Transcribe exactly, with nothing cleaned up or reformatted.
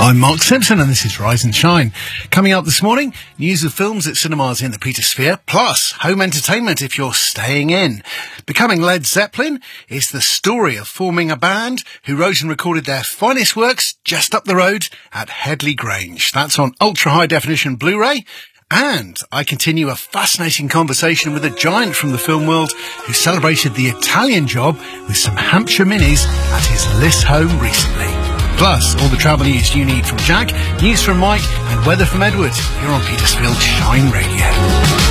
I'm Mark Simpson and this is Rise and Shine. Coming up this morning, news of films at cinemas in the Petersphere, plus home entertainment if you're staying in. Becoming Led Zeppelin is the story of forming a band who wrote and recorded their finest works just up the road at Headley Grange. That's on ultra-high definition Blu-ray. And I continue a fascinating conversation with a giant from the film world who celebrated the Italian job with some Hampshire minis at his Liss home recently. Plus, all the travel news you need from Jack, news from Mike, and weather from Edward here on Petersfield Shine Radio.